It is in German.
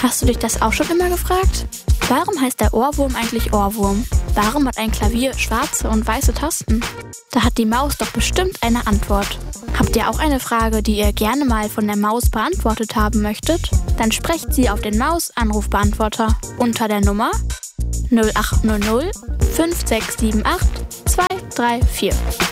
Hast du dich das auch schon immer gefragt? Warum heißt der Ohrwurm eigentlich Ohrwurm? Warum hat ein Klavier schwarze und weiße Tasten? Da hat die Maus doch bestimmt eine Antwort. Habt ihr auch eine Frage, die ihr gerne mal von der Maus beantwortet haben möchtet? Dann sprecht sie auf den Maus-Anrufbeantworter unter der Nummer 0800 5678 234.